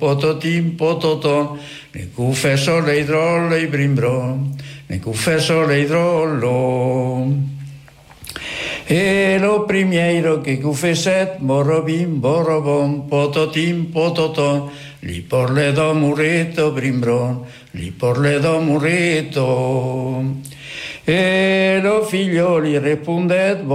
pototim, pototon, ne confesso le drolle i brimbron, ne confesso le drollo. E lo primiero che confesset, morobim, borobom, pototim, pototon, li porle do muretto brimbron, li porle do muretto. E lo figlioli rispondet,